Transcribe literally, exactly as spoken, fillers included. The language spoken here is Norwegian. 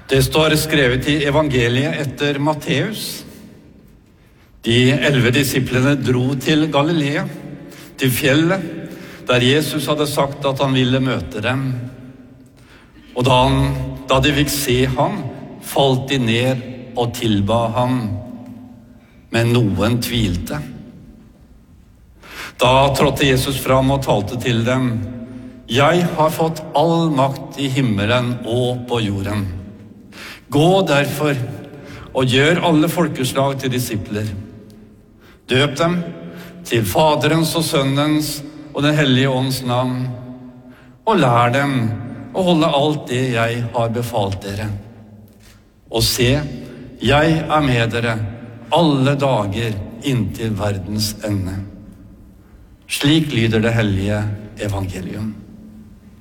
Det står skrevet i evangeliet etter Matteus. De elleve disiplene dro til Galilea, til fjellet, der Jesus hadde sagt at han ville møte dem. Og da, han, da de fikk se ham, falt de ned og tilba ham. Men noen tvilte. Da trådte Jesus fram og talte til dem. Jeg har fått all makt i himmelen og på jorden. Gå derfor og gjør alle folkeslag til disipler. Døp dem til Faderens og Sønnens og Den hellige ånds navn, og lær dem å holde alt det jeg har befalt dere. Og se, jeg er med dere alle dager inntil verdens ende. Slik lyder det hellige evangelium.